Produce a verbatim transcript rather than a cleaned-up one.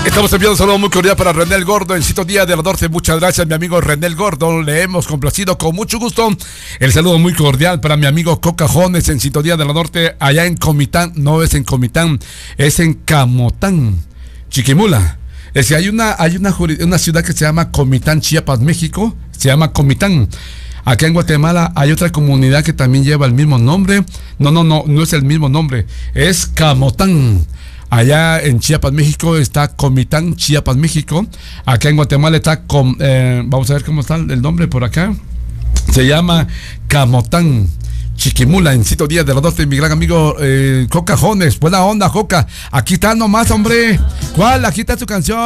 Estamos enviando un saludo muy cordial para René el Gordo en Sintonía de la Norte. Muchas gracias, mi amigo René el Gordo. Le hemos complacido con mucho gusto. El saludo muy cordial para mi amigo Coca Jones en Sintonía de la Norte, allá en Comitán. No es en Comitán, es en Camotán, Chiquimula. Es que hay una, hay una, una ciudad que se llama Comitán, Chiapas, México. Se llama Comitán. Acá en Guatemala hay otra comunidad que también lleva el mismo nombre. No, no, no, no es el mismo nombre. Es Camotán. Allá en Chiapas, México está Comitán, Chiapas, México. Acá en Guatemala está, com, eh, vamos a ver cómo está el nombre por acá. Se llama Camotán, Chiquimula, en Sintonía de los doce, mi gran amigo eh, Coca Jones. Buena onda, Coca. Aquí está nomás, hombre. ¿Cuál? Aquí está su canción.